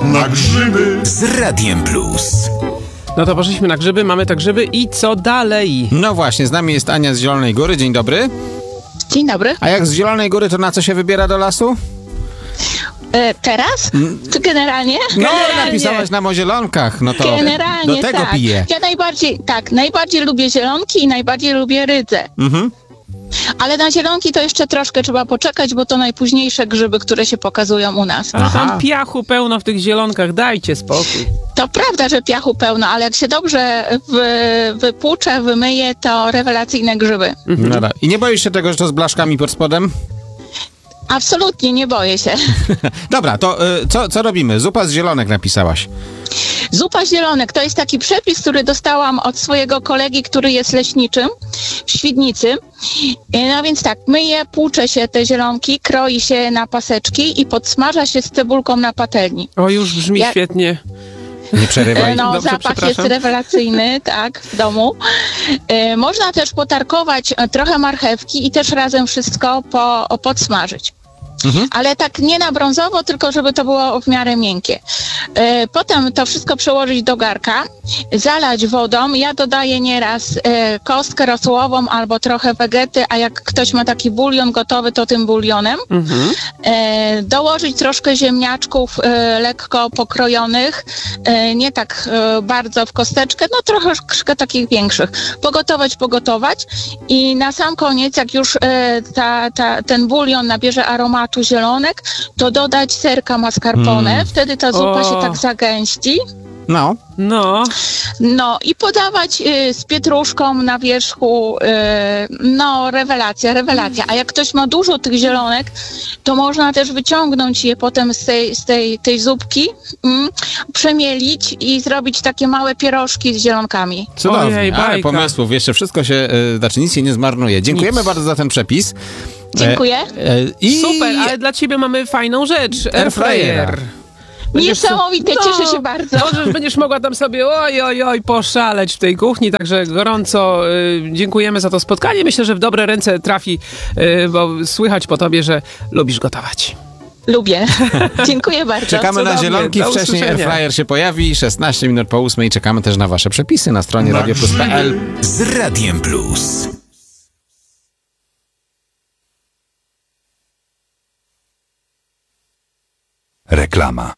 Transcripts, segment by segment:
na grzyby z Radiem Plus. No to poszliśmy na grzyby, mamy te grzyby i co dalej? No właśnie, z nami jest Ania z Zielonej Góry. Dzień dobry. Dzień dobry. A jak z Zielonej Góry, to na co się wybiera do lasu? Teraz? Czy generalnie? No, napisałaś nam o zielonkach, no to Generalnie, do tego tak. piję. Ja najbardziej lubię zielonki i najbardziej lubię rydzę. Ale na zielonki to jeszcze troszkę trzeba poczekać, bo to najpóźniejsze grzyby, które się pokazują u nas. Ale tam piachu pełno w tych zielonkach, dajcie spokój. To prawda, że piachu pełno, ale jak się dobrze wypłucze, wymyje, to rewelacyjne grzyby. Dobra. I nie boisz się tego, że to z blaszkami pod spodem? Absolutnie, nie boję się. Dobra, to co robimy? Zupa z zielonek napisałaś. Zupa zielonek to jest taki przepis, który dostałam od swojego kolegi, który jest leśniczym w Świdnicy. No więc tak, myje, płucze się te zielonki, kroi się na paseczki i podsmaża się z cebulką na patelni. O, już brzmi świetnie. Nie przerywaj. No, Dobrze, zapach jest przepraszam. rewelacyjny, tak, w domu. Można też potarkować trochę marchewki i też razem wszystko podsmażyć. Ale tak nie na brązowo, tylko żeby to było w miarę miękkie. Potem to wszystko przełożyć do garka, zalać wodą. Ja dodaję nieraz kostkę rosołową albo trochę wegety, a jak ktoś ma taki bulion gotowy, to tym bulionem. Dołożyć troszkę ziemniaczków lekko pokrojonych, nie tak bardzo w kosteczkę, no troszkę takich większych. Pogotować i na sam koniec, jak już ten bulion nabierze aromatu zielonek, to dodać serka mascarpone, wtedy ta zupa się tak zagęści. No i podawać z pietruszką na wierzchu, rewelacja. A jak ktoś ma dużo tych zielonek, to można też wyciągnąć je potem z tej zupki, przemielić i zrobić takie małe pierożki z zielonkami. Cudownie, Ojej, ale bajka. pomysłów, jeszcze wszystko się, nic się nie zmarnuje. Dziękujemy bardzo za ten przepis. Dziękuję. Super, ale dla ciebie mamy fajną rzecz. Airfryer. Niesamowite, cieszę się bardzo. Będziesz mogła tam sobie poszaleć w tej kuchni, także gorąco dziękujemy za to spotkanie. Myślę, że w dobre ręce trafi, bo słychać po tobie, że lubisz gotować. Lubię. Dziękuję bardzo. Czekamy na Cudownie, zielonki, do wcześniej usłyszenia. Airfryer się pojawi, 16 minut po 8. Czekamy też na wasze przepisy na stronie radioplus.pl. Z Radiem Plus. Reklama.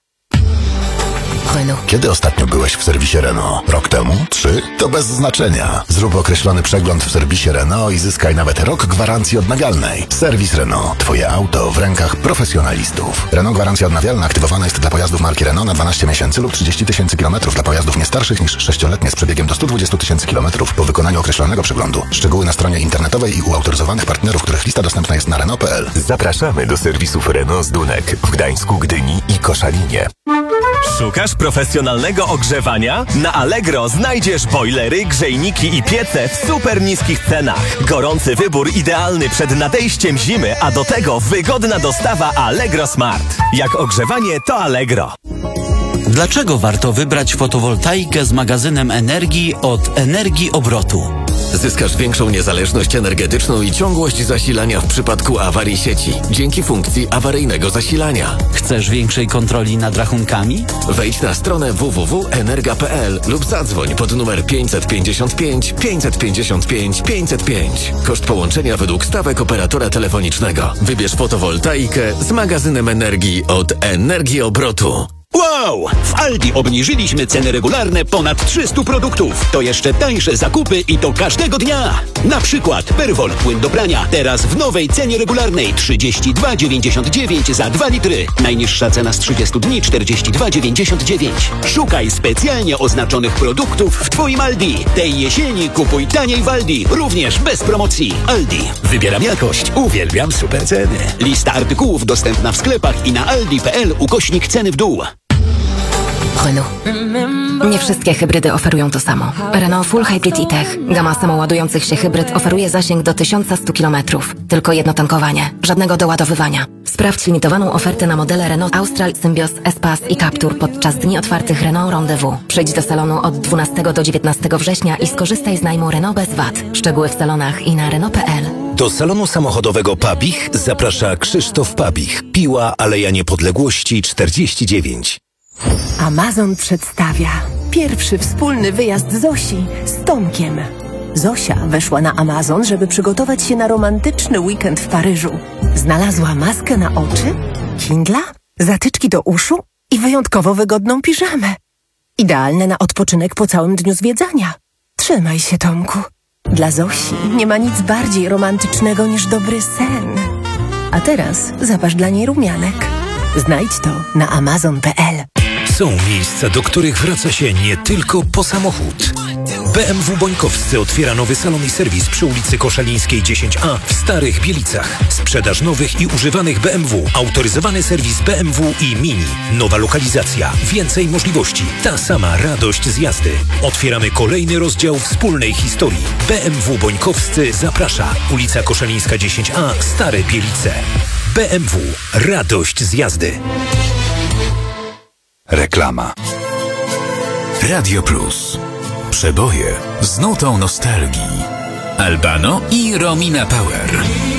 Kiedy ostatnio byłeś w serwisie Renault? Rok temu? 3? To bez znaczenia. Zrób określony przegląd w serwisie Renault i zyskaj nawet rok gwarancji odnawialnej. Serwis Renault. Twoje auto w rękach profesjonalistów. Renault gwarancja odnawialna aktywowana jest dla pojazdów marki Renault na 12 miesięcy lub 30 000 km dla pojazdów nie starszych niż 6-letnie z przebiegiem do 120 000 km po wykonaniu określonego przeglądu. Szczegóły na stronie internetowej i u autoryzowanych partnerów, których lista dostępna jest na Renault.pl. Zapraszamy do serwisów Renault z Dunek w Gdańsku, Gdyni i Koszalinie. Szukasz profesjonalnego ogrzewania? Na Allegro znajdziesz bojlery, grzejniki i piece w super niskich cenach. Gorący wybór idealny przed nadejściem zimy, a do tego wygodna dostawa Allegro Smart. Jak ogrzewanie, to Allegro. Dlaczego warto wybrać fotowoltaikę z magazynem energii od Energii Obrotu? Zyskasz większą niezależność energetyczną i ciągłość zasilania w przypadku awarii sieci dzięki funkcji awaryjnego zasilania. Chcesz większej kontroli nad rachunkami? Wejdź na stronę www.energa.pl lub zadzwoń pod numer 555 555 505. Koszt połączenia według stawek operatora telefonicznego. Wybierz fotowoltaikę z magazynem energii od Energii Obrotu. Wow! W Aldi obniżyliśmy ceny regularne ponad 300 produktów. To jeszcze tańsze zakupy i to każdego dnia. Na przykład Perwol płyn do prania. Teraz w nowej cenie regularnej 32,99 za 2 litry. Najniższa cena z 30 dni 42,99. Szukaj specjalnie oznaczonych produktów w Twoim Aldi. Tej jesieni kupuj taniej w Aldi. Również bez promocji. Aldi. Wybieram jakość. Uwielbiam super ceny. Lista artykułów dostępna w sklepach i na aldi.pl/ceny w dół. Renault. Nie wszystkie hybrydy oferują to samo. Renault Full Hybrid e-Tech, gama samoładujących się hybryd, oferuje zasięg do 1100 km. Tylko jedno tankowanie, żadnego doładowywania. Sprawdź limitowaną ofertę na modele Renault Austral, Symbios, Espace i Captur podczas dni otwartych Renault Rendezvous. Przyjdź do salonu od 12 do 19 września i skorzystaj z najmu Renault bez VAT. Szczegóły w salonach i na Renault.pl. Do salonu samochodowego Pabich zaprasza Krzysztof Pabich. Piła Aleja Niepodległości 49. Amazon przedstawia pierwszy wspólny wyjazd Zosi z Tomkiem. Zosia weszła na Amazon, żeby przygotować się na romantyczny weekend w Paryżu. Znalazła maskę na oczy, Kindla, zatyczki do uszu i wyjątkowo wygodną piżamę. Idealne na odpoczynek po całym dniu zwiedzania. Trzymaj się, Tomku. Dla Zosi nie ma nic bardziej romantycznego niż dobry sen. A teraz zapasz dla niej rumianek. Znajdź to na amazon.pl. Są miejsca, do których wraca się nie tylko po samochód. BMW Bońkowscy otwiera nowy salon i serwis przy ulicy Koszalińskiej 10A w Starych Bielicach. Sprzedaż nowych i używanych BMW, autoryzowany serwis BMW i Mini. Nowa lokalizacja, więcej możliwości, ta sama radość z jazdy. Otwieramy kolejny rozdział wspólnej historii. BMW Bońkowscy zaprasza. Ulica Koszalińska 10A, Stare Bielice. BMW. Radość z jazdy. Reklama. Radio Plus. Przeboje z nutą nostalgii. Albano i Romina Power.